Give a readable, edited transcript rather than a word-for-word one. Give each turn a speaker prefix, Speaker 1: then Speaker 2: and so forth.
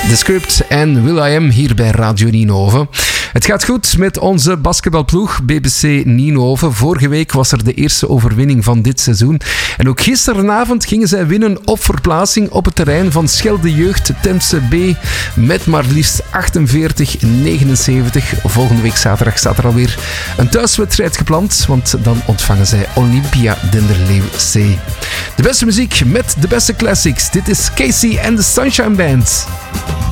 Speaker 1: The Script en will.i.am hier bij Radio Nienhoven. Het gaat goed met onze basketbalploeg BBC Nienhoven. Vorige week was er de eerste overwinning van dit seizoen. En ook gisteravond gingen zij winnen op verplaatsing op het terrein van Schelde Jeugd Temse B met maar liefst 48-79. Volgende week zaterdag staat er alweer een thuiswedstrijd gepland, want dan ontvangen zij Olympia Denderleeuw C. De beste muziek met de beste classics. Dit is Casey and the Sunshine Band.